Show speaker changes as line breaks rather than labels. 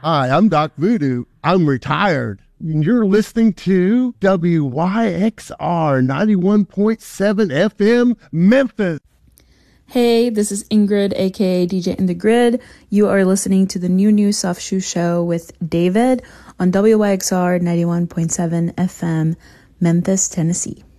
Hi, I'm Doc Voodoo. I'm retired. You're listening to WYXR 91.7 FM, Memphis.
Hey, this is Ingrid, aka DJ in the Grid. You are listening to the New Soft Shoe Show with David on WYXR 91.7 FM, Memphis, Tennessee.